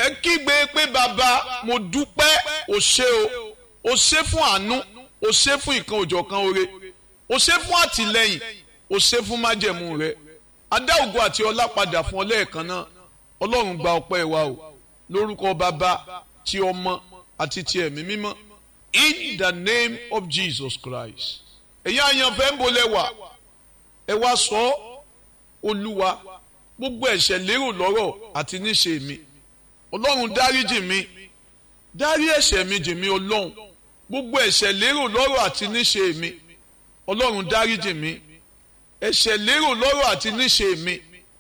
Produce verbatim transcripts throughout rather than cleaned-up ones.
ẹ kígbe pé bàbá mo dúpẹ́ o ṣé o o ṣé fún àánú o ṣé fún ìkan òjọ̀kan oore o ṣé fún àtìlẹ́yìn o ṣé fún májẹ̀mú rẹ adá ògo àti ọlá padà fún ọ lẹ́ẹ̀kan náà ọlọ́run gba ọpẹ́ wa o lórúkọ bàbá ti ọmọ àti ti ẹ̀mí mímọ́ in the name of Jesus Christ ẹ̀yin àyànfẹ́ ń bolẹ̀ wá ẹ wá sọ olúwa gbogbo ẹ̀ṣẹ̀ lérò lọ́rọ̀ àti níṣe mi ọlọ́run dáríjì mi dárí ẹ̀ṣẹ̀ mi jì mí ọlọ́run gbogbo ẹ̀ṣẹ̀ lérò lọ́rọ̀ àti níṣe mi ọlọ́run dáríjì mi ẹ̀ṣẹ̀ lérò lọ́rọ̀ àti níṣe mi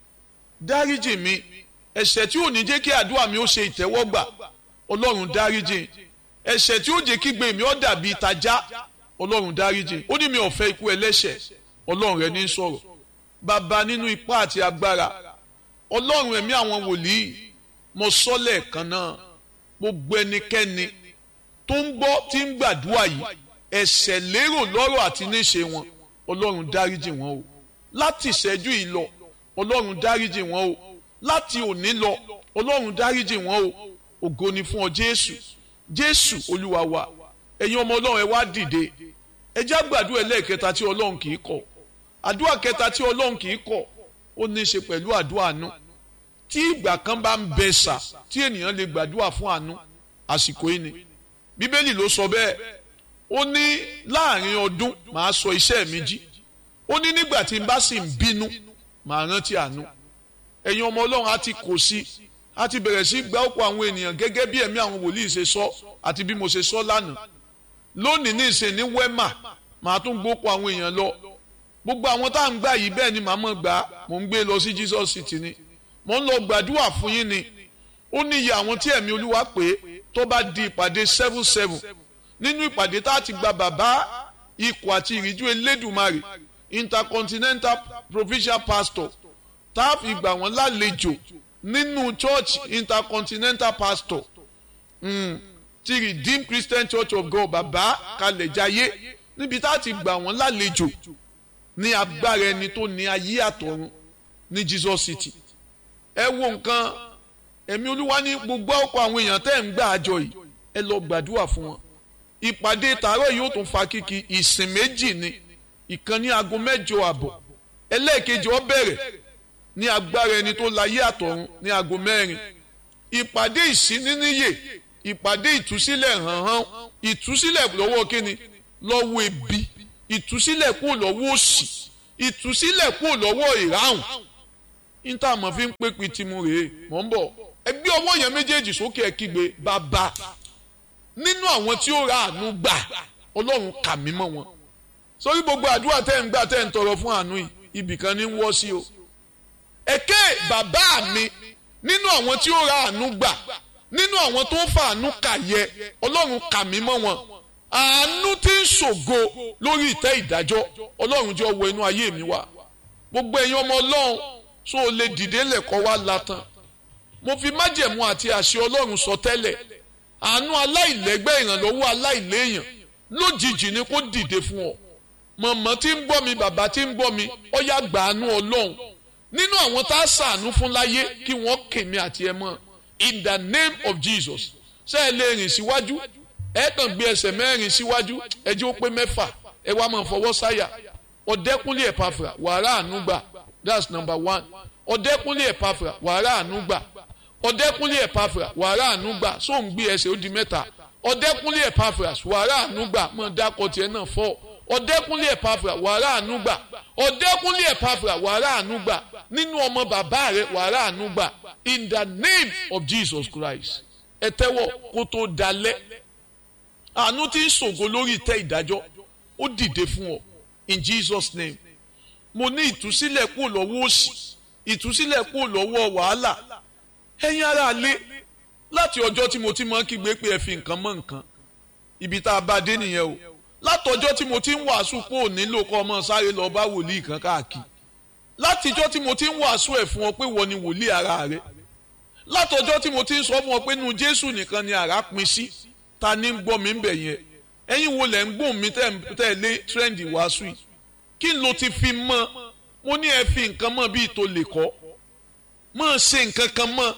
dáríjì mi ẹ̀ṣẹ̀ tí ò ní jẹ́ kí àdúrà mi ó ṣe ìtẹ́wọ́gbà ọlọ́run dáríjì ẹ̀ṣẹ̀ tí ó jẹ́ kí gbé mi ó dàbí ìtajà ọlọ́run dáríjì ó ní mi ò fẹ́ ikú ẹlẹ́ṣẹ̀ ọlọ́run rẹ ní sọ̀rọ̀ bàbá nínú ipá àti agbára ọlọ́run ẹ̀mí àwọn wòlíì mo sọ lẹ́ẹ̀kan náà gbogbo ẹnikẹ́ni tó ń gbọ́ tí ń gbàdúrà yìí ẹ̀ṣẹ̀ lérò lọ́rọ̀ àti níṣe wọn ọlọ́run dáríjì wọn o láti ìṣẹ́jú yìí lọ ọlọ́run dáríjì wọn o láti òní lọ ọlọ́run dáríjì wọn o ògo ni fún ọ jésù jésù olúwa wa ẹ̀yin ọmọ ọlọ́run ẹ wá dìde ẹ já gbàdúrà ẹlẹ́ẹ̀kẹta tí ọlọ́run kì í kọ̀ àdúrà kẹta tí ọlọ́run kì í kọ̀ ó ní í ṣe pẹ̀lú àdúrà àánú tí ìgbà kan bá ń bẹ sà tí ènìyàn lè gbàdúrà fún àánú àsìkò yìí ni bíbélì ló sọ bẹ́ẹ̀ ó ní láàrin ọdún màá sọ iṣẹ́ mi jí ó ní nígbà tí n bá sì ń bínú màá rántí àánú ẹ̀yin ọmọ ọlọ́run á ti kò sí á ti bẹ̀rẹ̀ sí gba ọ̀pọ̀ àwọn ènìyàn gẹ́gẹ́ bí ẹ̀mí àwọn wòlíì ṣe sọ àti bí mo ṣe sọ lánàá lónìí ní ìsìn ní wẹ́mà màá tún gbópọ̀ àwọn èèyàn lọ gbogbo àwọn tá à ń gbà yìí bẹ́ẹ̀ ni màá mọ̀ gbà mò ń gbé lọ sí Jesus City ni mò ń lọ gbàdúrà fún yín ni ó ní iye àwọn tí ẹ̀mí olúwa pé tó bá di ìpàdé seven seven nínú ìpàdé tá a ti gba bàbá ikọ̀ àti ìríjú elédùmarè intercontinental provincial pastor tá a fi gbà wọ́n lálejò nínú church intercontinental pastor mm, ti Redeemed Christian Church of God bàbá kalẹ̀jáyé níbi tá a ti gbà wọ́n lálejò ní agbára ẹni tó ní ayé àtọ̀run ní Jesus City ẹ wo nǹkan ẹ̀mí olúwa ní gbogbo ọ̀pọ̀ àwọn èèyàn tẹ́ ń gbà àjọ yìí ẹ lọ gbàdúrà fún wọn ìpàdé tààrọ̀ yóò tún fa kíkì ìsìn méjì ni ìkan ní aago mẹ́jọ àbọ̀ ẹlẹ́ẹ̀kejì ó bẹ̀rẹ̀ ní agbára ẹni tó láyé àtọ̀run ní aago mẹ́rin ìpàdé ìsíníníyè ìpàdé ìtúsílẹ̀ hànhàn ìtúsílẹ̀ lọ́wọ́ kíni lọ́wọ́ ebi ìtúsílẹ̀ kúrò lọ́wọ́ òṣì ìtúsílẹ̀ kúrò lọ́wọ́ ìráhùn níta àmọ́ fi ń pé pitimu rèé mọ̀ ń bọ̀ ẹgbẹ́ ọwọ́ yẹn méjèèjì sókè ẹ kígbe bàbá nínú àwọn tí ó ra àánú gbà ọlọ́run kà mí mọ́ wọn sórí gbogbo àdúrà tẹ́ ń gbà tẹ́ ń tọrọ fún àánú yìí ibìkan ní ń wọ́ sí o ẹ̀kẹ́ bàbá mi nínú àwọn tí ó ra àánú gbà nínú àwọn tó ń fa àánú kà yẹ ọlọ́run kà mí mọ́ wọn àánú tí ń ṣògo lórí ìtẹ́ ìdájọ́ ọlọ́run jẹ́ ọwọ́ inú ayé mi wá gbogbo ẹ̀yin ọmọ ọlọ́run so o lè dìde lẹ́kọ̀ọ́ wá látàn mo fi májẹ̀mú àti àṣẹ ọlọ́run sọ tẹ́lẹ̀ àánú aláìlẹ́gbẹ́ ìrànlọ́wọ́ aláìléèyàn lójijì ni kó dìde fún ọ mọ̀mọ́ tí ń gbọ́ mi bàbá tí ń gbọ́ mi ó yá gbàánú ọlọ́run nínú àwọn tá a ṣàánú fún láyé kí wọ́n kèmí àti ẹ mọ́ in the name of Jesus ṣé ẹ lè rìn síwájú ẹ kàn gbé ẹsẹ̀ mẹ́rin síwájú ẹ jẹ́ ó pé mẹ́fà ẹ wá máa fọwọ́ sáyà Ọ̀dẹ́kúnlé Ẹ̀pàfùrà wàrà àánú gbà that's number one Ọ̀dẹ́kúnlé Ẹ̀pàfùrà wàrà àánú gbà Ọ̀dẹ́kúnlé Ẹ̀pàfùrà wàrà àánú gbà sóò ń gbé ẹsẹ̀ ó di mẹ́ta Ọ̀dẹ́kúnlé Ẹ̀pàfùrà wàrà àánú gbà mọ̀ dákọ̀ tiẹ̀ náà fọ́ Ọ̀dẹ́kúnlé Ẹ̀pàfùrà wàrà àánú gbà Ọ̀dẹ́kúnlé Ẹ̀pàfùrà wàrà àánú gbà nínú ọmọ bàbá rẹ̀ wàrà àánú gbà in the name of Jesus Christ ẹ tẹ́wọ́ kó tó dalẹ̀ àánú tí ń ṣògo lórí ìtẹ́ ìdájọ́ ó dìde fún ọ in Jesus name mo ní ìtúsílẹ̀ kúrò lọ́wọ́ òṣì ìtúsílẹ̀ kúrò lọ́wọ́ wàhálà ẹ̀yin ará ilé láti ọjọ́ tí mo ti mọ̀ kígbe pé ẹ fi nǹkan mọ́ nǹkan ibi tá a bá dé nìyẹn o látọjọ́ tí mo ti ń wàásù pé ò nílò kọ́ ọmọ sáré lọ bá wòlíì kan káàkiri látijọ́ tí mo ti ń wàásù ẹ̀ fún ọ pé wọ́n ni wòlíì ara rẹ látọjọ́ tí mo ti ń sọ fún ọ pé nínú Jésù nìkan ni àrà pin sí ta ni ń gbọ́ mi ń bẹ̀ yẹn ẹ̀yin wo lẹ̀ ń gbóhùn mi tẹ́ ẹ lé tírẹ́ǹdì wàásù yìí kí n lo ti fi mọ́ mo ní ẹ fi nǹkan mọ́ bíi tó lè kọ́ mọ́ ṣe nǹkan kan mọ́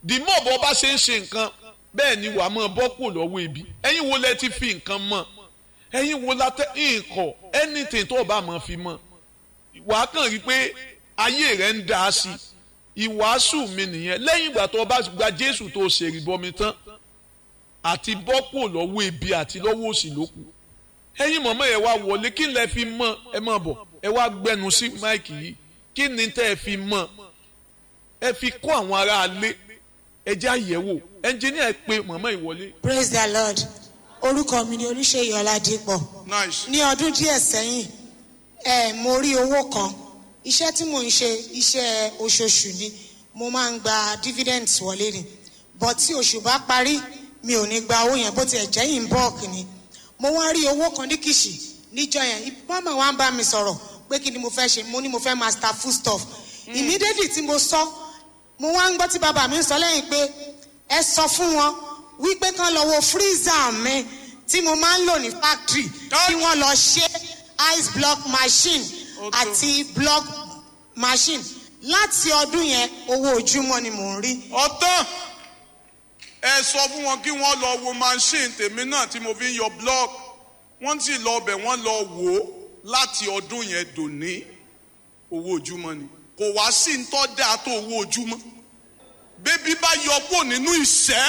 dìmọ̀ bọ́ bá ṣe ń ṣe nǹkan bẹ́ẹ̀ ni wàá mọ̀ bọ́ kò lọ́wọ́ ibi ẹ̀yin wo lẹ ti fi nǹkan mọ̀ ẹ̀yin wo la tẹ́ nǹkan anything tó o bá mọ̀ fi mọ̀ wàá kàn rí pé ayé rẹ̀ ń dá sí ìwàásù mi nìyẹn lẹ́yìn ìgbà tó o bá gba Jésù tó o ṣèrí bọmi tán àti bọ́ kò lọ́wọ́ ibi àti lọ́wọ́ òsì lókù ẹ̀yin mọ̀mọ́ ẹ wá wọlé kí n lẹ fi mọ̀ ẹ má bọ̀ ẹ wá gbẹnu sí máìkì yìí kí ni tẹ́ ẹ fi mọ̀ ẹ fi kó àwọn ará alé ẹ jẹ́ àyẹ̀wò ẹnjìníà pé mọ̀mọ́ ìwọlé. Praise the Lord. Orúkọ mi ni Olúṣèyí Ọládípọ̀. Nice. Ní ọdún díẹ̀ sẹ́yìn ẹ mo rí owó kan iṣẹ́ tí mò ń ṣe iṣẹ́ oṣooṣù ni mo máa ń gba dividends wọlé ni but tí oṣù bá parí mi ò ní gba owó yẹn bó tiẹ̀ jẹ́ in bulk ni mo wá rí owó kan ní Kìṣì níjọ́ yẹn mama wa ń bá mi sọ̀rọ̀ pé kí ni mo fẹ́ ṣe mo ní mo fẹ́ master food stuff immediately tí mo sọ mo wá ń gbọ́ tí bàbá mi ń sọ lẹ́yìn pé ẹ sọ fún wọn wípé kán lọ wo freezer mi tí mo máa ń lò ní factory kí wọ́n lọ ṣe ice block machine àti block machine láti ọdún yẹn owó ojúmọ́ ni mò ń rí. ọ̀tán ẹ sọ fún wọn kí wọ́n lọ wo machine tèmi náà tí mo fi ń yọ block wọ́n sì lọ ọbẹ̀ wọ́n lọ wò ó láti ọdún yẹn dòní owó ojúmọ́ ni kò wá sí ń tọ́ dáa tó owó ojúmọ́ bébí bá yọ kó nínú ìṣẹ́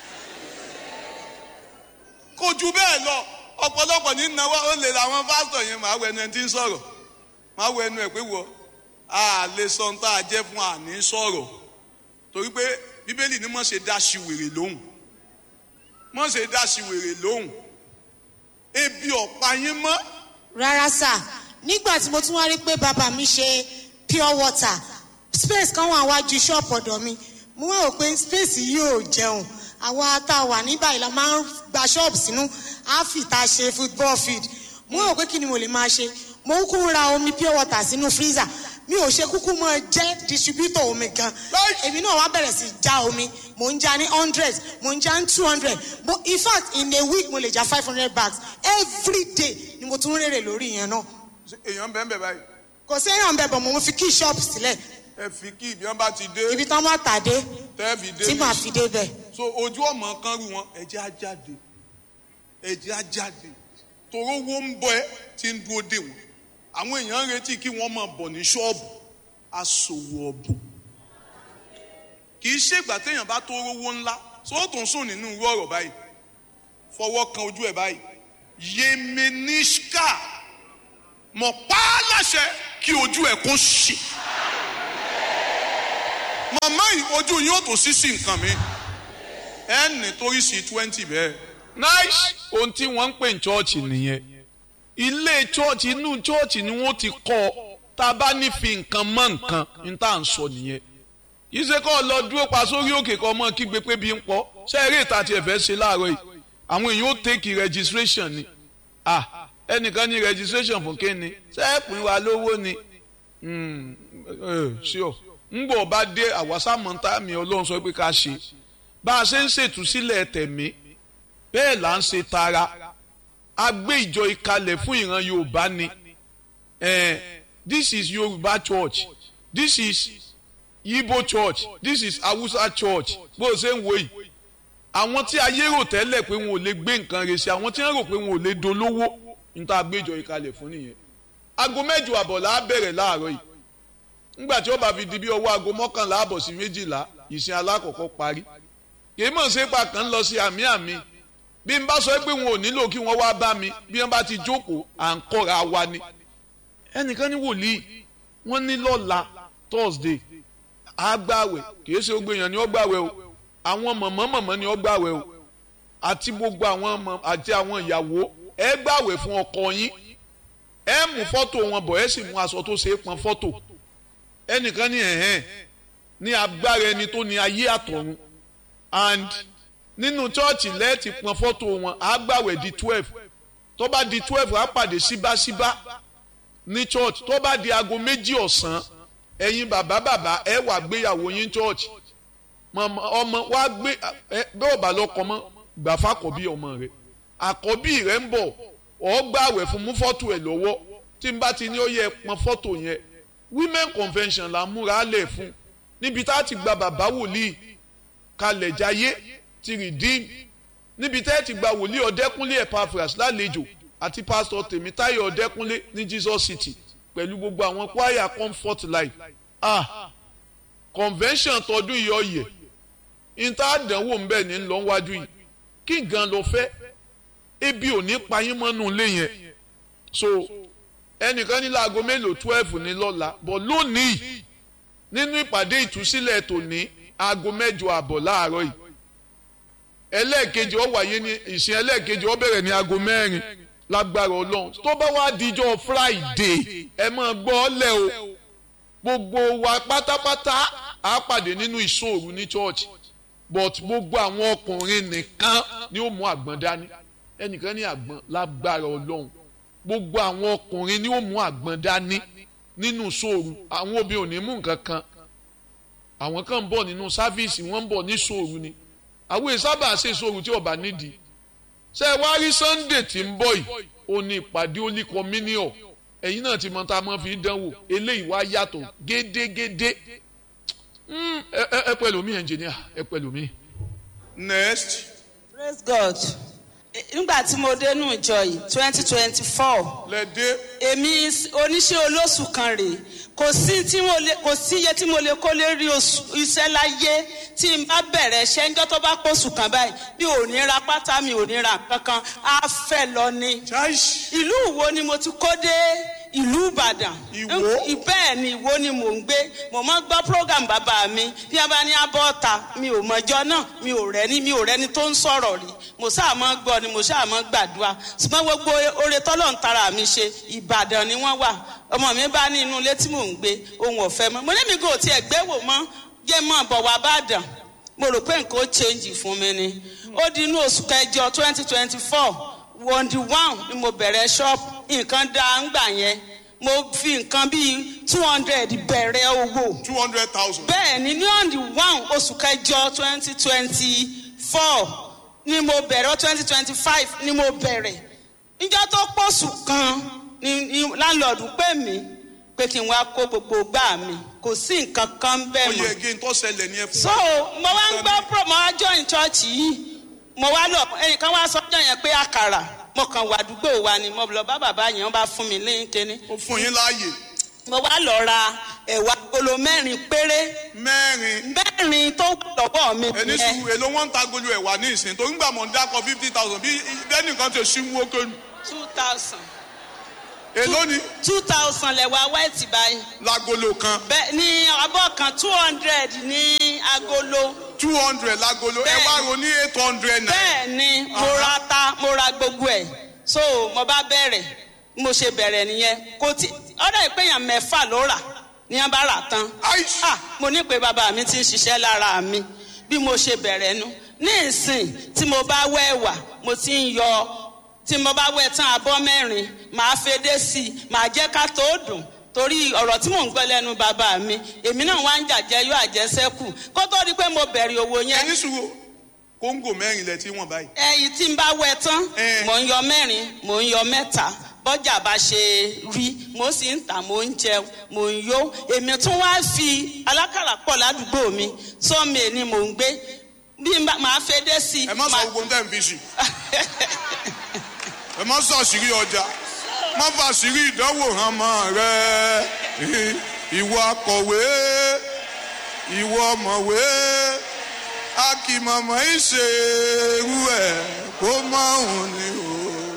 kò ju bẹ́ẹ̀ lọ ọ̀pọ̀lọpọ̀ ní náwó ó lè làwọn pásítọ̀ yẹn máa wọ ẹnu ẹni tí ń sọ̀rọ̀ máa wọ ẹnu ẹ̀ pé wọ a lè sọ ohun tá a jẹ́ fún àní sọ̀rọ̀ torí pé bíbélì ní mọ̀ ṣe dá ṣìwèrè lóhùn mọ̀ ṣe dá ṣìwèrè lóhùn ebi ọ̀pá yín mọ́. rárá sà nígbà tí mo tún wá rí pé bàbá mi ṣe pure water space kan wà wájú ṣọ́ọ̀pù ọ̀dọ̀ mi mo wá rò pé space yìí ò jẹun àwa tá a wà ní báyìí la máa ń gba ṣọ́ọ̀bù sínú àfi tá a ṣe football field mo rò pé kí ni mo lè máa ṣe mo kúkú ń ra omi pure water sínú freezer mi ò ṣe kúkú mọ jẹ́ distributor omi gan èmi náà wá bẹ̀rẹ̀ sí já omi mo ń já ní hundred mo ń já ní two hundred but in fact in a week mo lè já five hundred bags every day ni mo tún rèrè lórí yẹn náà. èèyàn bẹ́ẹ̀ bẹ́ẹ̀ báyìí. kò sí èèyàn bẹ́ẹ̀ bọ̀ mo fi kí ṣọ́ọ̀bù sílẹ̀. ẹ fi kí ibi wọn bá ti dé. ibi tán bá tà dé tẹ́ẹ̀bì dé tí màá fi dé bẹ̀. so ojú ọmọ kan rú wọn ẹ̀jẹ̀ á jáde ẹ̀jẹ̀ á jáde toró wo ń bọ ẹ tí ń dúró dé wọn àwọn èèyàn ń retí kí wọ́n máa bọ̀ ní ṣọ́ọ̀bù aṣòwò ọ̀bùn kì í ṣègbà téèyàn bá tó rówó ńlá so ó tún sùn nínú irú ọ̀rọ̀ báyìí fọwọ́ kan ojú ẹ̀ báyìí yemenishka mọ̀ pa á láṣẹ kí ojú ẹ̀ kó ṣì màmá yìí ojú yín ó tó sí sí nǹkan mi ẹ nítorí sí twenty bẹ́ẹ̀. nice ohun tí wọ́n ń pè ní chọ́ọ̀chì nìyẹn ilé chọ́ọ̀chì inú chọ́ọ̀chì ni wọ́n ti kọ́ ọ tá a bá ní fi nǹkan mọ́ nǹkan ní tá à ń sọ nìyẹn yìí ṣe kọ́ lọ dúró pa sórí òkè kan mọ́ kígbe pé bí ń pọ̀ ṣé eré ìta tiẹ̀ fẹ́ ṣe láàárọ̀ yìí àwọn èèyàn ó tẹ́kì registration ni ah ẹnìkan ní registration fún kéne ṣé ẹ pín wa lówó ni ṣíọ ńgbọ̀ bá dé àwásámọ́ntà mi ọlọ́run sọ pé ká ṣe bá a ṣe ń ṣètúsílẹ̀ tẹ̀mí bẹ́ẹ̀ là ń ṣe tara a gbé ìjọ ìkalẹ̀ fún ìran Yorùbá ni this is Yoruba church this is Igbo church this is Hausa church bó o ṣe ń wo yìí àwọn tí ayé rò tẹ́lẹ̀ pé wọn ò lè gbé nǹkan rẹ̀ sí àwọn tí wọ́n rò pé wọn ò lè dolówó ní tá a gbé ìjọ ìkalẹ̀ fún nìyẹn aago mẹ́jọ àbọ̀ là á bẹ̀rẹ̀ láàárọ̀ yìí nígbà tí ó bá fi di bí ọwọ́ aago mọ́kànlá àbọ̀ sí méjìlá ìsìn alákọ̀ọ́kọ́ parí kì í mọ̀ ṣe pa kàn ń lọ sí àmì àmì bí n bá sọ pé wọn ò nílò kí wọ́n wá bá mi bí wọ́n bá ti jókòó à ń kọ́ra wa ni ẹnìkan ní wòlíì wọ́n ní lọ́la Thursday àgbàwẹ̀ kì í ṣe gbogbo èèyàn ni ó gbàwẹ̀ o àwọn mọ̀mọ́ mọ̀mọ́ ni ó gbàwẹ̀ o àti gbogbo àwọn ọmọ àti àwọn ìyàwó ẹ gbàwẹ̀ fún ọkọ yín ẹ mú fọ́tò wọn bọ̀ ẹ sì mú aṣọ tó ṣe é pọn fọ́tò ẹnìkan ní ẹ̀hẹ́n ní agbára ẹni tó ní ayé àtọ̀run and nínú chọ́ọ̀chì lẹ́ẹ̀tì pọn fọ́tò wọn á gbàwẹ̀ di twelve tó bá di twelve á pàdé síbáṣíbá ní church tó bá di aago méjì ọ̀sán ẹ̀yin bàbá bàbá ẹ wà gbéyàwó yín church ọmọ wa gbé bẹ́ẹ̀ ọ̀bà lọ́kọ mọ́ gbà fàkọ́bí ọmọ rẹ̀ àkọ́bí rẹ̀ ń bọ̀ ọ́ gbàwẹ̀ fún mú fọ́tò ẹ̀ lọ́wọ́ tí n bá ti ní ó yẹ pọn fọ́tò yẹn women convention là ń múra lẹ̀ fún níbi tá a ti gba bàbá wòlíì kalẹ̀ jayé ti redeem níbi tẹ́ ti gba wòlíì ọ̀dẹ́kúnlé Epaphras lálejò àti pásítọ̀ Tèmítáyọ̀ ọ̀dẹ́kúnlé ní Jesus City pẹ̀lú gbogbo àwọn choir Comfort Life ah convention tọdún yìí ọ̀yẹ̀ níta àdánwò ń bẹ̀ ní lọ́wájú yìí kí gan lọ fẹ́ ebi ò ní payín mọ́nú ilé yẹn so ẹnìkan ní láago mélòó twelve ní lọ́la bọ̀ lónìí nínú ìpàdé ìtúsílẹ̀ tòní aago mẹ́jọ àbọ̀ láàárọ̀ yìí ẹlẹ́ẹ̀kejì ó wáyé ní ìsìn ẹlẹ́ẹ̀kejì ó bẹ̀rẹ̀ ní aago mẹ́rin lágbára Ọlọ́run tó bá wá dijọ́ Friday ẹ máa gbọ́ ọ lẹ́ o gbogbo wa pátápátá á pàdé nínú ìṣòro ní church but gbogbo àwọn ọkùnrin nìkan ni ó mú àgbọn dání ẹnìkan ní àgbọn lágbára Ọlọ́run gbogbo àwọn ọkùnrin ni ó mú àgbọn dání nínú ìṣòro àwọn obìnrin ò ní mú nǹkan kan àwọn kan ń bọ̀ nínú sáfíìsì wọ́n ń bọ̀ ní ìṣòro ni àwọn ìsábà ṣe ìṣòro tí ọba nídìí ṣe wá rí Sunday tí ń bọ̀ yìí ó ní ìpàdé Holy Communion ẹ̀yin náà ti mọ tá a mọ̀ fi dánwò eléyìí wá yàtọ̀ gédégédé ẹ pẹ̀lú mi engineer ẹ pẹ̀lú mi. next. Praise God. Nígbà tí mo dé nù ìjọ yìí twenty twenty four. lẹ́dẹ̀. èmi oníṣẹ́ olóṣù kan rèé kò sí tí mo lè kò sí iye tí mo lè kó lè rí iṣẹ́ láyé tí n bá bẹ̀rẹ̀ ṣẹ́ ń jọ́ tó bá pọ̀ṣù kan báyìí mi ò ní ra pátá mi ò ní ra kankan á fẹ́ lọ ni. ìlú Ìwó ni mo ti kó dé ìlú Ìbàdàn. Ìwó. bẹ́ẹ̀ ni Ìwó ni mò ń gbé mo máa ń gbọ́ program bàbá mi bí a bá ní abọ́ta mi ò mọ̀jọ́ náà mi ò rẹ́ni mi ò rẹ́ni tó ń sọ̀rọ̀ rí mo sáà máa ń gbọ́ ni mo sáà máa ń gbàdúrà ṣùgbọ́n gbogbo oore tọ́lọ̀ ń tara mi ṣe Ìbàdàn ni wọ́n wà ọmọ mi bá ní inú ilé tí mò ń gbé ohun ọ̀fẹ́ mọ́ mo ní mi kò tiẹ̀ gbé wò mọ́ jẹ́ mọ́ bọ̀ wá bàdàn mo rò pé nǹkan ó change fún mi ni ó di inú oṣù kẹjọ twenty twenty four on the one ni mo bẹ̀rẹ̀ shop nǹkan dá ń gbà yẹn mo fi nǹkan bíi two hundred bẹ̀rẹ̀ owó. two hundred thousand. bẹ́ẹ̀ ni ní on the one oṣù kẹjọ twenty twenty four ni mo bẹ̀rẹ̀ twenty twenty five ni mo bẹ̀rẹ̀ níjọ́ tó pọ̀ṣù kan ni láńlọ́ọ̀dù pè mí pé kí n wá kó gbogbo gbà mí kò sí nǹkan kan bẹ́ẹ̀ mọ́. oyè ege tó ṣẹlẹ̀ ní ẹ fún so mo wá ń gbọ́ pro mo wá join church yìí mo wá lọ ẹnìkan wá sọ́jọ́ yẹn pé àkàrà mo kàn wà àdúgbò wa ni mo lọ bá bàbá yẹn wọ́n bá fún mi lẹ́yìn kéne. ó fún yín láàyè. mo wá lọ ra ẹ̀wà agolo mẹ́rin péré. mẹ́rin. mẹ́rin tó lọ́wọ́ mi. ẹni sùn èlò wọn ń ta agolo ẹ̀wà ní ìsìn tó ń gbà mọ̀ ń dákọ̀ fifty thousand bí bẹ́ẹ̀nìkan ti ṣí wó kéwù. two thousand. èló ni. two thousand lẹ̀wà white báyìí. lágolo kan. bẹ́ẹ̀ ni abọ́ kan two hundred ní agolo. two hundred lágolo ẹ wá ro ní eight hundred naira. bẹ́ẹ̀ ni mo ra ta mo ra gbogbo ẹ̀ so mo bá bẹ̀rẹ̀ mo ṣe bẹ̀rẹ̀ nìyẹn kò tí ọ̀dọ̀ ìpéyàn mẹ́fà ló rà ní wọ́n bá rà tán. ah mo ní pé bàbá mi ti ń ṣiṣẹ́ lára mi bí mo ṣe bẹ̀rẹ̀ nu ní ìsìn tí mo bá wẹ̀ wà mo ti ń yọ tí mo bá wẹ̀ tán abọ́ mẹ́rin màá fedé sí i màá jẹ́ ká tó dùn torí ọ̀rọ̀ tí mò ń gbọ́ lẹ́nu bàbá mi èmi náà wá ń jàjẹ́ yóò àjẹsẹ́kù kó tó di pé mo bẹ̀rẹ̀ owó yẹn. ẹni sùúrù kóńgò mẹ́rin lẹ tí wọ́n báyìí. ẹyìn tí n bá wẹ̀ tán mò ń yọ mẹ́rin mò ń yọ mẹ́ta bọ́jà bá ṣe rí mo sì ń tà mo ń jẹun mo ń yó èmi tún wá fi alákàrà pọ̀ ládùúgbò mi sọ́ọ̀mì ni mò ń gbé bí màá fẹ́ dé sí i. ẹ má sọ gbogbo nǹkan fi sí ẹ má sọ àṣírí ọjà má fa àṣírí ìdánwò hàn mọ́ rẹ ìwọ akọ̀wé ìwọ ọ̀mọ̀wé akìmọ̀mọ̀ ìṣerú ẹ̀ kó mọ̀ òun ni o.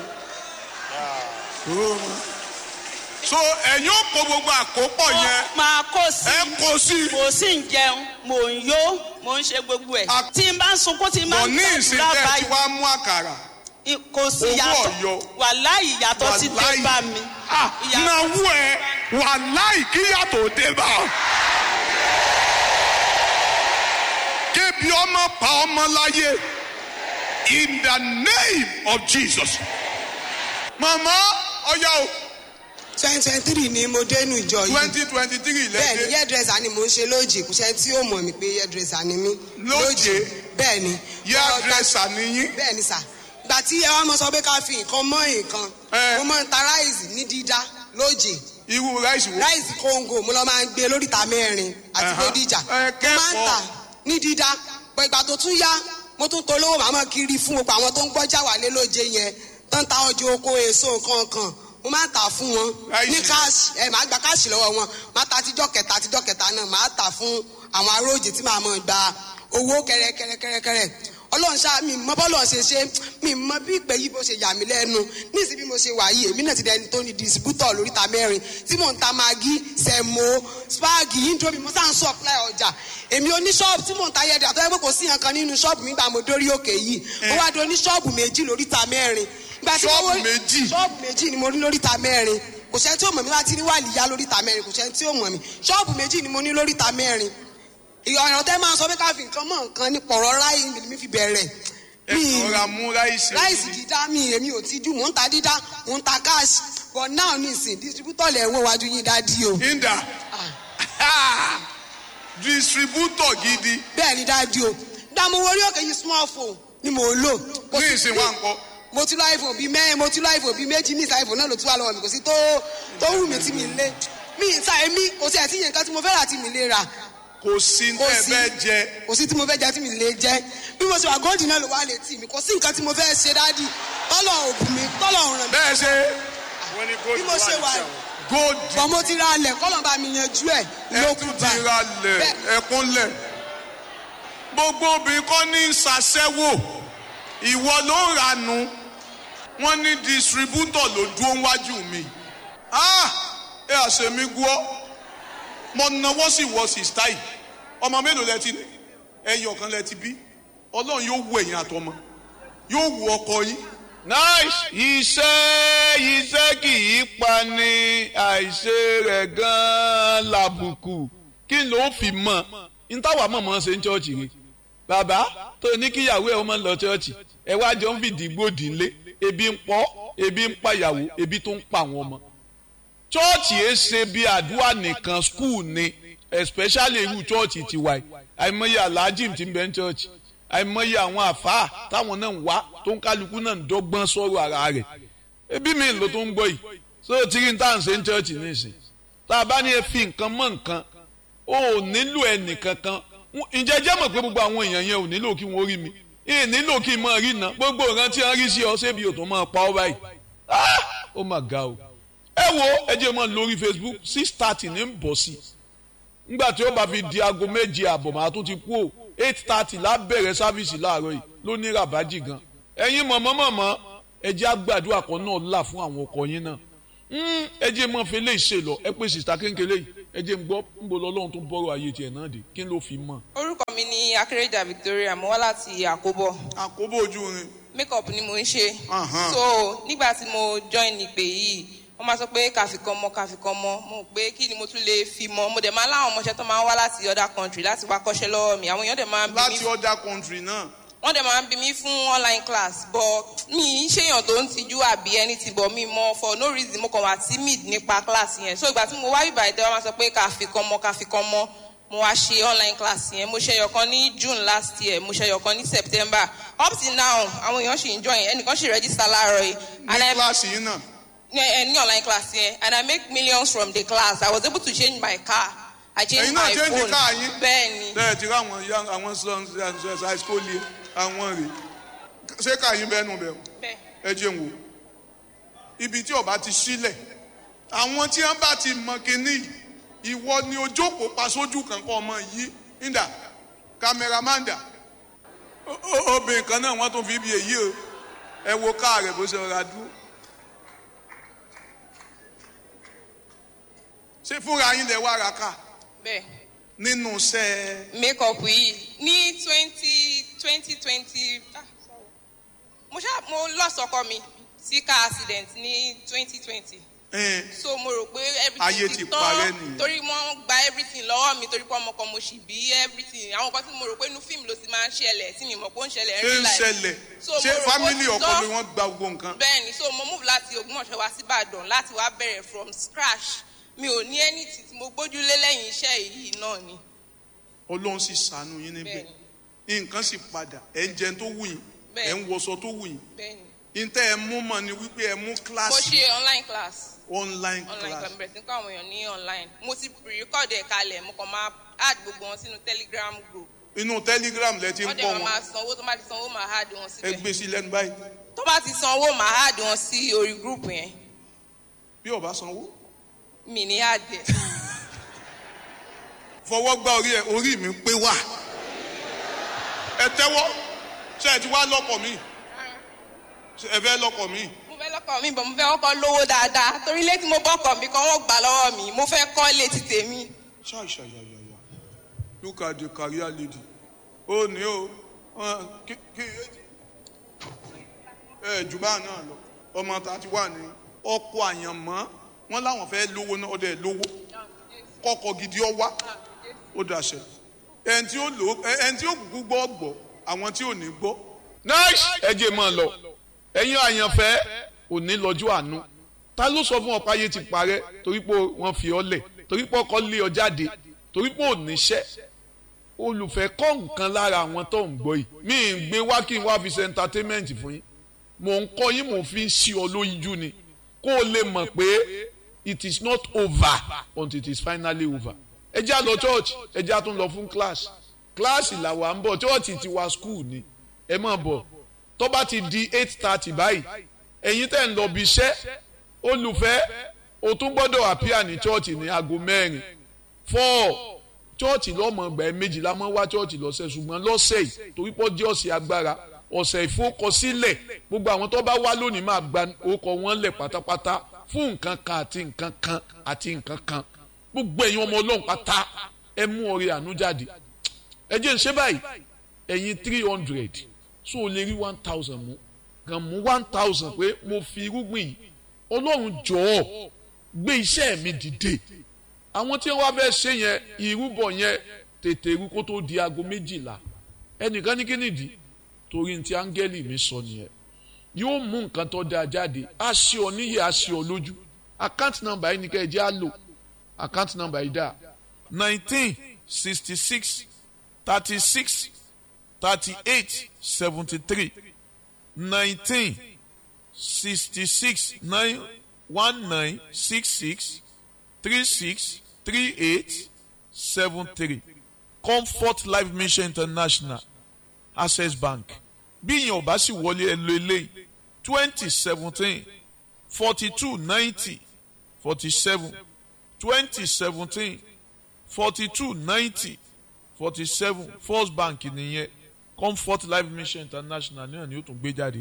so ẹ̀yin ò kó gbogbo àkópọ̀ yẹn. máa kó sí ẹ kó sí. mo sì ń jẹun mò ń yó mò ń ṣe gbogbo ẹ̀. tí n bá ń sunkún tí n bá ń gbàdúrà báyìí. mọ̀ ní ìsìnkẹ́ tí wàá mú àkàrà. kò sí yàtọ̀ wàláì yàtọ̀ ti dé bá mi. náwó ẹ wàláì kí yàtọ̀ dé bá. kébi ọmọ pa ọmọ láyé in the name of Jesus. màmá ọ̀yá o. twenty twenty three ni mo dé inú ìjọ yìí. twenty twenty three lẹ́dẹ̀. bẹ́ẹ̀ni hairdresser ni mo ń ṣe lóòjì kò sẹ́ni tí yóò mọ̀ mí pé hairdresser ni mí. lóòjì bẹ́ẹ̀ni. hairdresser ni yín. bẹ́ẹ̀ni sà gbà tí ẹ wá mọ sọ pé ká fi nǹkan mọ́ nǹkan mo máa ń ta ráìsì ní dídá lóòjì. irú ráìsì wo. ráìsì kóńgò mo lọ máa ń gbé lóríta mẹ́rin àti bódìjà. ẹ kẹ́kọ̀ọ́ ní dídá pẹ̀ ìgbà tó tún yá mo tún tolówó màmá kiri fún gbogbo àwọn tó ń gbọ́jà wà lé lóje yẹn tó ń ta ọjọ́ oko èso nǹkan kan mo máa ń tà fún wọn ní káàsì ẹ máa gba káàsì lọ́wọ́ wọn máa ta àtijọ́ kẹta àtijọ́ kẹta náà máa tà fún àwọn aróòjì tí màá mọ̀ gba owó kẹrẹkẹrẹkẹrẹ ọlọ́run ṣá mi mọ bọ́lọ̀ ṣe ṣe mi mọ bí ìpè yìí bó ṣe yà mí lẹ́nu níìsí bí mo ṣe wà yìí èmi náà ti dẹni tó ní distributor lóríta mẹ́rin tí mò ń ta magi sẹ̀mó spagi indomie mo sáà ń supply ọjà èmi oníṣọ́ọ̀bù tí mò ń ta yẹ̀dà tó yẹ pé kò sí nǹkan nínú ṣọ́ọ̀bù mi gbà mo dórí òkè yìí mo wá di oníṣọ́ọ̀bù méjì lóríta mẹ́rin. ṣọ́ọ̀bù méjì ṣọ́ọ̀bù méjì ni mo ní lóríta mẹ́rin kò sẹ́ni tí ó mọ̀ mí láti ní wàlíyá lóríta mẹ́rin kò sẹ́ni tí ó mọ̀ mí ṣọ́ọ̀bù méjì ni mo ní lóríta mẹ́rin ìyọ̀rọ̀ tẹ́ máa sọ pé ká fi nǹkan mọ́ nǹkan ní pọ̀rọ̀ ráì mi fi bẹ̀rẹ̀. ẹ̀sùn ra mú ráìsì. ráìsì dídá mi èmi ò ti dùn mò ń ta dídá mò ń ta cash but now nísìn distributor lẹ̀ ń wọ wájú yín dádì o. Inda distributor gidi. bẹ́ẹ̀ ni dádì o dààmú orí òkè yìí small phone ni mò ń lò. ní ìsìn wa ń kọ́. mo ti lọ iPhone bíi mẹ́rin mo ti lọ iPhone bíi méjì ní ìsà iPhone náà ló ti wà lọ́wọ́ mi kò sí tó tó wù mí tí mi lé mi ìsà èmi kò sí ẹ̀ tí yẹn nǹkan tí mo fẹ́ rà tí mi lè rà. kò sí ní ẹ fẹ́ jẹ. kò sí tí mo fẹ́ jẹ tí mi lè jẹ bí mo ṣe wà góòdì náà ló wà létí mi kò sí nǹkan tí mo fẹ́ ṣe dádì tọ́lọ̀ òbí mi tọ́lọ̀ ràn mí. bẹ́ẹ̀ ṣe bí mo ṣe wà góòdì. bọ́n mo ti ra alẹ̀ kọ́lọ̀ bá mi yanjú ẹ̀ lókun bá. ẹ tún ti ra lẹ̀ ẹkúnlẹ̀. gbogbo obìnrin kọ́ ní ṣàṣẹ́wò ìwọ ló ń ranú wọ́n ní distributor ló dúró wájú mi. ẹ àṣẹ mi gbọ́ mo náwó sí wọ sista yìí ọmọ mélòó lẹ ti ní ẹyọ kan lẹ ti bí Ọlọ́run yóò wo ẹ̀yin àtọmọ yóò wo ọkọ yín. nice iṣẹ́ iṣẹ́ kì í pa ni àìṣe rẹ̀ gan-an làbùkù kí ló fi mọ̀ n táwa mọ̀ mọ́ ṣe ń chọ́ọ̀chì rẹ̀ bàbá tó ní kíyàwó ẹ̀ ọmọ lọ chọ́ọ̀chì ẹ̀ wá jọ ń fìdí gbòdì ńlé ebi ń pọ̀ ebi ń pa ìyàwó ebi tó ń pa àwọn ọmọ chọ́ọ̀chì ẹ̀ ṣe bí àdúrà nìkan skul ni especially irú chọ́ọ̀chì tiwa yìí àìmọye aláàjì tí ń bẹ ń chọ́ọ̀chì àìmọye àwọn àfáà táwọn náà ń wá tó ń kálukú náà ń dọ́gbọ́n sọ̀rọ̀ ara rẹ̀ ebi mi ló tó ń gbọ́ yìí so tí kí n tá à ń ṣe ń chọ́ọ̀chì nísìn tá a bá ní ẹ fi nǹkan mọ́ nǹkan ó nílò ẹnìkankan ǹjẹ́ jẹ́ mọ̀ pé gbogbo àwọn èèyàn yẹn ò nílò kí wọ́n rí mi ì nílò kí n máa rí iná gbogbo ìran tí wọ́n rí sí ọ ṣébi ò tó máa pa ọ́ báyìí ó mà ga o ẹ wo ẹ jẹ́ mọ́ lórí Facebook six thirty ní ń bọ̀ sí i nígbà tí ó bá fi di aago méje àbọ̀ màá tún ti kú o eight thirty lábẹ̀rẹ̀ sáfíìsì láàárọ̀ yìí ló ní ràbájì gan ẹ̀yin mọ̀mọ́ mọ̀mọ́ ẹ jẹ́ àgbàdua kan náà là fún àwọn ọkọ yín náà ẹ jẹ́ mọ́ fi léyìí ṣe lọ ẹ pé sista kéńkéré yìí ẹ jẹ́ ń gbọ́ ń bọ̀ lọ́lọ́run tó ń bọ́rọ̀ ayé tiẹ̀ náà dé kí ló fi mọ̀. orúkọ mi ni Akérèjà Victoria mo wá láti Àkóbọ̀. Àkóbọ̀ ojú rin. makeup ni mo ń ṣe. so nígbà tí mo join ìpè yìí wọ́n máa sọ pé kàfikàn mọ́ kàfikàn mọ́ mo pé kí ni mo tún lè fi mọ́ mo dẹ̀ máa láwọn ọmọọṣẹ́ tó máa ń wá láti other country láti wá kọ́ṣẹ́ lọ́wọ́ mi àwọn èèyàn dẹ̀ máa ń bí mi. láti other country náà. wọ́n dẹ̀ máa ń bí mi fún online class but mi ń ṣèyàn tó ń tijú àbí anything but mi mọ for no reason mo kàn wá timid nípa class yẹn so ìgbà tí mo wá ìbà ìdẹ́ wọ́n máa sọ pé kàfikàn mọ́ kàfikàn mọ́ mo wá ṣe online class yẹn mo ṣe ẹyọkan ní June last year mo ṣe ẹyọkan ní September up till now àwọn èèyàn ṣì ń join ẹnìkan ṣì register láàárọ̀ yìí. ní class yìí náà. Any online class here, and I make millions from the class. I was able to change my car. I changed my phone. Ẹ̀yin náà change car yín. Bẹ́ẹ̀ni. Bẹ́ẹ̀ ti rí àwọn young àwọn sons high school yìí àwọn rè. Ṣé car yín bẹ́ẹ̀ nù bẹ́ẹ̀? Bẹ́ẹ̀. Ẹ jẹ́ n wò. Ibi tí ọba ti sílẹ̀. Àwọn tí wọ́n bá ti mọ kínní ìwọ ni ojókòó pa sójú kankan ọmọ yìí. Nígbà kámẹ́rámàndà. Obìnrin kan náà wọ́n tún fi ibi èyí o. Ẹ wo káà rẹ̀ bó ṣe rọra dúró. ṣé fúnra yín lẹ wá ra ká. bẹ́ẹ̀. nínú iṣẹ́. makeup yìí ní twenty twenty twenty mo ṣá mo lost ọkọ mi sí car accident ní twenty twenty. so mo rò pé everything ti tán torí wọ́n gba everything lọ́wọ́ mi torí pé ọmọ kan mo sì bí everything àwọn kan tí mo rò pé inú fíìmù ló ti máa ń ṣẹlẹ̀ tí mi mọ̀ pé ó ń ṣẹlẹ̀ ṣé ń ṣẹlẹ̀ ṣé family ọkọ mi wọ́n gba gbogbo nǹkan. bẹ́ẹ̀ni so mo move láti Ògbómọ̀ṣọ́ wá sí Ìbàdàn láti wá bẹ̀rẹ̀ from scratch mi ò ní ẹni tí mo gbójúlé lẹ́yìn iṣẹ́ yìí náà ni. Ọlọ́run sì ṣàánú yín níbẹ̀ nǹkan sì padà ẹ̀ ń jẹun tó wù yín ẹ̀ ń wọṣọ tó wù yín ntẹ́ ẹ mú mọ̀ ni wípé ẹ mú kíláàsì. mo ṣe online class. online class. online class bẹ̀rẹ̀ sí kọ́ àwọn èèyàn ní online mo ti pre-record ẹ̀ kalẹ̀ mo kàn máa add gbogbo wọn sínú Telegram group inú telegram lẹ ti ń wọ́n kọ́ dẹ̀ wọn máa sanwó tó bá ti sanwó máa háàdì wọn ẹ síbẹ̀ gbé sí lẹ́nu báyìí tó bá ti sanwó máa háàdì wọn sí orí gúrùpù yẹn bí ó bá sanwó mi ní háàdì ẹ̀. fọwọ́ gbá orí ẹ orí mi pé wà ẹ tẹ́wọ́ ṣe ẹ ti wá lọ́kọ̀ mi ẹ fẹ́ lọ́kọ̀ mi. mo fẹ́ lọ́kọ̀ mi bọ̀ mo fẹ́ kọ́kọ́ lówó dáadáa torí ilé tí mo bọ́kọ̀ mi kan wọ́n gbà lọ́wọ́ mi mo fẹ́ kọ́ ilé ti tèmi. ṣáìṣàyàyàyà look at the career lady ó ní o kí ẹ jù bá náà lọ ọmọ tá a ti wà ní ọkọ àyànmọ́ wọn láwọn fẹ́ lówó náà ọdẹ lówó kọ́kọ́ gidi ọ wá ó dàṣẹ ẹni tí ó lò ẹni tí ó kúkú gbọ́ gbọ́ àwọn tí ò ní gbọ́. nice ẹ jẹ́ mọ́ ọ lọ ẹ̀yin àyànfẹ́ òní lọ́jọ́ àánú ta ló sọ fún ọ páyé ti parẹ́ torí pé wọ́n fi ọ lẹ̀ torí pé ọkọ lé ọ jáde torí pé ò níṣẹ́ olùfẹ́ kọ́ nǹkan lára àwọn tó ń gbọ́ yìí mi ń gbé wá kí n wá fi ṣe entertainment fún yín mò ń kọ́ yín mò ń fi ṣí ọ lójú ni kó o lè mọ̀ pé it is not over until it is finally over ẹ já lọ church ẹ já tún lọ fún class class làwa ń bọ̀ church ti wá school ni ẹ má bọ̀ tó bá ti di eight thirty báyìí ẹ̀yin tẹ́ ń lọ bí iṣẹ́ olùfẹ́ o tún gbọ́dọ̀ appear ní church ní aago mẹ́rin four church lọ́mọ ọgbà ẹ̀ méjìlá mọ́ wá church lọ́sẹ̀ ṣùgbọ́n lọ́sẹ̀ yìí torí pọ́ jẹ́ ọ̀sẹ̀ agbára ọ̀sẹ̀ ìfowókọsílẹ̀ gbogbo àwọn tó bá wá lónìí máa gba orúkọ wọn lẹ̀ pátápátá fún nǹkan kan àti nǹkan kan àti nǹkan kan gbogbo ẹ̀yin ọmọ ọlọ́run pátá ẹ mú ọrẹ àánú jáde ẹ jẹ́ ń ṣe báyìí ẹ̀yin three hundred so o lè rí one thousand mú kàn mú one thousand pé mo fi irúgbìn yìí ọlọ́run jọ̀ọ́ gbé iṣẹ́ mi dìde àwọn tí wọ́n fẹ́ ṣe yẹn ìrúbọ yẹn tètè rú kó tó di aago méjìlá ẹnìkan ní kí nìdí torí ti áńgẹ́lì mi sọ nìyẹn yóò mú nǹkan tó dáa jáde á ṣe ọ níyẹ á ṣe ọ lójú account number yìí ni ká ẹ jẹ́ á lò account number yìí dá nineteen sixty six thirty six thirty eight seventy three nineteen sixty six nine one nine six six three six three eight seven three Comfort Life Mission International Access Bank bí ìyẹn ò bá sì wọlé ẹ lo eléyìí twenty seventeen forty two ninety forty seven twenty seventeen forty two ninety forty seven First Bank nìyẹn Comfort Life Mission International náà ni ó tún gbé jáde.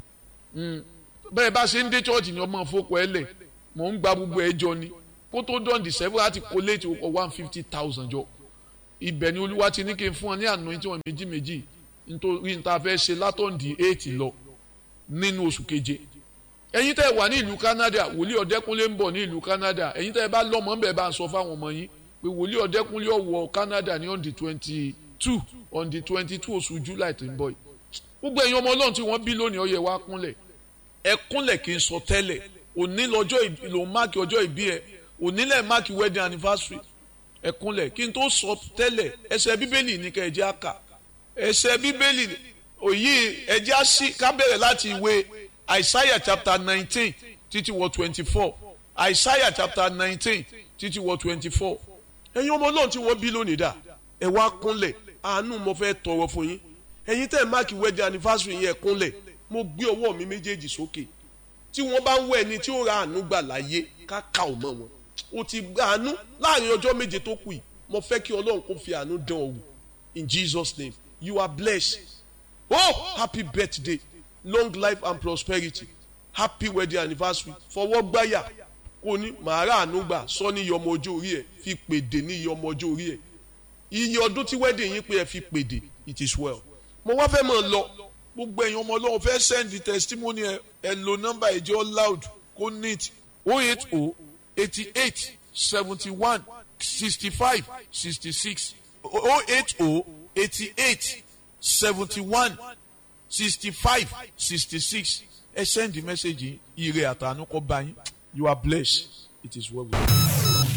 bẹ́ẹ̀ bá ṣe ń dé church ni ọmọ àfọkọ ẹ lẹ̀ mò ń gba gbogbo ẹjọ́ ni kó tó dán december láti collate one fifty thousand jọ ibẹ̀ ni olúwa ti ní kí n fún ọ ní anointing wọn méjì méjì nítorí níta fẹ́ ṣe látọ̀ǹdì eight lọ nínú oṣù keje ẹ̀yin tẹ́ wà ní ìlú Canada wòlíì ọ̀dẹ́kúnlé ń bọ̀ ní ìlú Canada ẹ̀yin tẹ́ bá lọ́mọ ń bẹ̀ bá ń sọ fáwọn ọmọ yín pé wòlíì ọ̀dẹ́kúnlé ọ̀wọ̀ Canada ní on the twenty two on the twenty two oṣù July tó ń bọ̀ yìí gbogbo ẹ̀yin ọmọ ọlọ́run tí wọ́n bí lónìí ó yẹ wá kúnlẹ̀ ẹ kúnlẹ̀ kí n sọ tẹ́lẹ̀ òní lọ́jọ́ ìlò máàkì ọjọ́ ìbí ẹ òní lẹ̀ máàkì wedding anniversary ẹ kúnlẹ̀ kí n tó sọ tẹ́lẹ̀ ẹsẹ̀ bíbélì ní ká ẹ jẹ́ àkà ẹsẹ̀ bíbélì òyì ẹ jẹ́ àṣì ká bẹ̀rẹ̀ láti ìwé Isaiah chapter nineteen títí wọ twenty four Isaiah chapter nineteen títí wọ twenty four ẹ̀yin ọmọ ọlọ́run tí wọ́n bí lónìí dà ẹ wá kúnlẹ̀ àánú mo fẹ́ tọrọ fún yín ẹ̀yin tẹ́ ẹ̀ máàkì wedding anniversary yẹn kúnlẹ̀ mo gbé ọwọ́ mi méjèèjì sókè tí wọ́n bá ń wẹ̀ ni tí ó ra àánú gbà láyé ká ká ò mọ́ wọn o ti gba àánú láàrin ọjọ́ méje tó kù yìí mo fẹ́ kí ọlọ́run kó fi àánú dán ọ wò in Jesus name you are blessed oh happy birthday long life and prosperity happy wedding anniversary fọwọ́ gbáyà kò ní màá ra àánú gbà sọ ní iye ọmọ ọjọ́ orí ẹ̀ fi pèdè ní iye ọmọ ọjọ́ orí ẹ̀ iye ọdún tí wedding yín pé ẹ fi pèdè it is well mo wá fẹ́ mọ̀ lọ gbogbo ẹ̀yin ọmọ ọlọ́run fẹ́ send the testimony ẹ ẹ lo nọ́mbà ẹ̀jẹ̀ loud kó neat oh eight oh eighty eight seventy one sixty five sixty six oh eight oh eighty eight seventy one sixty five sixty six ẹ send the message ire àtànú kó bá yín you are blessed it is well with you.